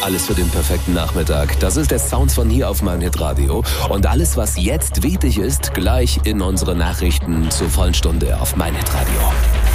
Alles für den perfekten Nachmittag. Das ist der Sound von hier auf mein Hitradio. Und alles, was jetzt wichtig ist, gleich in unsere Nachrichten zur vollen Stunde auf mein Hitradio.